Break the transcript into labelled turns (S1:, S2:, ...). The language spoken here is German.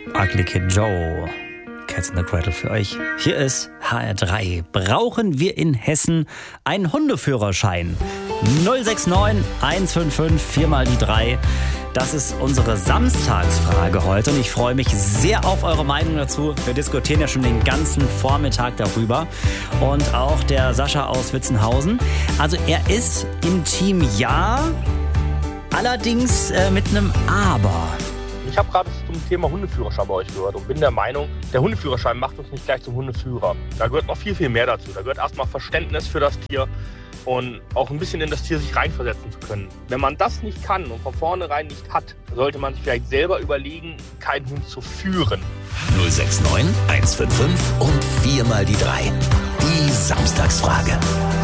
S1: Ugly Kid Joe, Cats in the Cradle für euch. Hier ist HR3. Brauchen wir in Hessen einen Hundeführerschein? 069 155 4 mal die 3. Das ist unsere Samstagsfrage heute und ich freue mich sehr auf eure Meinung dazu. Wir diskutieren ja schon den ganzen Vormittag darüber. Und auch der Sascha aus Witzenhausen. Also er ist im Team Ja, allerdings mit einem Aber.
S2: Ich habe gerade zum Thema Hundeführerschein bei euch gehört und bin der Meinung, der Hundeführerschein macht uns nicht gleich zum Hundeführer. Da gehört noch viel, viel mehr dazu. Da gehört erstmal Verständnis für das Tier und auch ein bisschen in das Tier sich reinversetzen zu können. Wenn man das nicht kann und von vornherein nicht hat, sollte man sich vielleicht selber überlegen, keinen Hund zu führen.
S3: 069 155 und 4 mal die 3. Die Samstagsfrage.